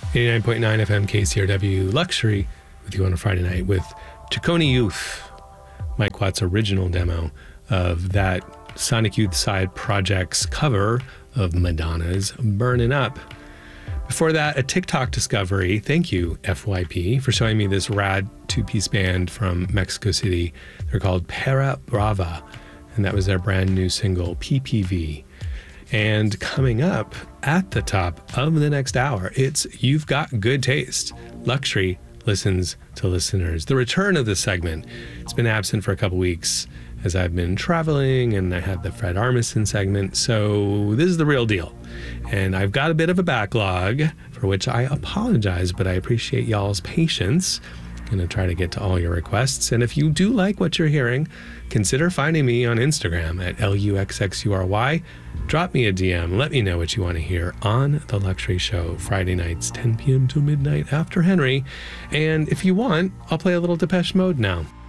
89.9 FM KCRW Luxury with you on a Friday night with Chaconi Youth, Mike Watt's original demo of that Sonic Youth Side Project's cover of Madonna's Burnin' Up. Before that, a TikTok discovery. Thank you, FYP, for showing me this rad two-piece band from Mexico City. They're called Para Brava, and that was their brand new single, PPV. And coming up at the top of the next hour, it's You've Got Good Taste. Luxury listens to listeners. The return of this segment. It's been absent for a couple weeks as I've been traveling, and I had the Fred Armisen segment, so this is the real deal. And I've got a bit of a backlog, for which I apologize, but I appreciate y'all's patience. I'm going to try to get to all your requests, and if you do like what you're hearing, consider finding me on Instagram at LUXXURY. Drop me a DM, let me know what you want to hear on The Luxury Show, Friday nights, 10 p.m. to midnight after Henry. And if you want, I'll play a little Depeche Mode now.